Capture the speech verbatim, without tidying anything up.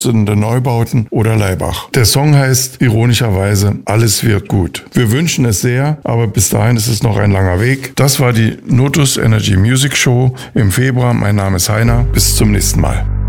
in den Neubauten oder Laibach. Der Song heißt ironischerweise Alles wird gut. Wir wünschen es sehr, aber bis dahin ist es noch ein langer Weg. Das war die Notus Energy Music Show im Februar. Mein Name ist Heiner. Bis zum nächsten Mal.